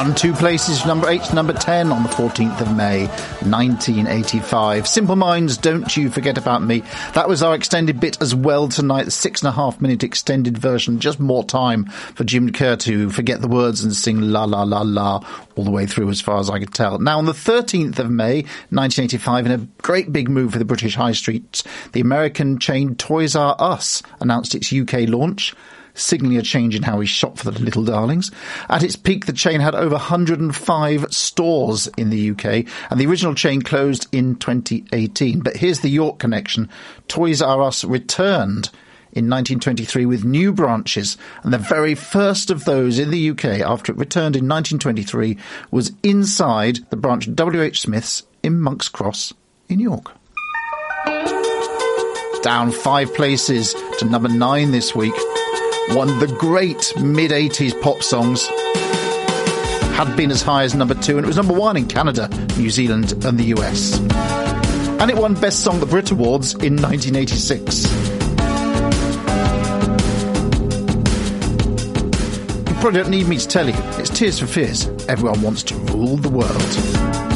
Down 2 places from number 8 to number 10 on the 14th of May, 1985. Simple Minds, Don't You Forget About Me. That was our extended bit as well tonight, the 6.5-minute extended version. Just more time for Jim Kerr to forget the words and sing La La La La all the way through as far as I could tell. Now, on the 13th of May, 1985, in a great big move for the British High Street, the American chain Toys R Us announced its UK launch, signalling a change in how we shop for the little darlings. At its peak, the chain had over 105 stores in the UK, and the original chain closed in 2018. But here's the York connection. Toys R Us returned in 1923 with new branches, and the very first of those in the UK after it returned in 1923 was inside the branch W.H. Smith's in Monk's Cross in York. Down 5 places to number 9 this week. One of the great mid-80s pop songs, had been as high as number 2, and it was number 1 in Canada, New Zealand and the US. And it won Best Song at the Brit Awards in 1986. You probably don't need me to tell you, it's Tears for Fears. Everyone wants to rule the world.